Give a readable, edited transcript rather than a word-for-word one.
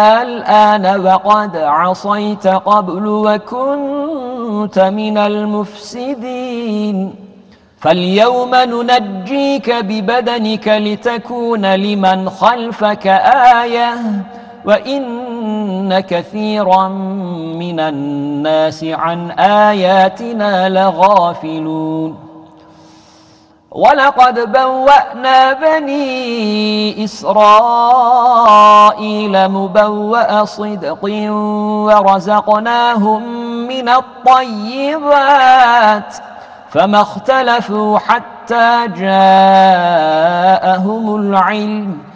الآن وقد عصيت قبل وكنت من المفسدين فاليوم ننجيك ببدنك لتكون لمن خلفك آية وإن كثيرا من الناس عن آياتنا لغافلون ولقد بوأنا بني إسرائيل مبوأ صدق ورزقناهم من الطيبات فما اختلفوا حتى جاءهم العلم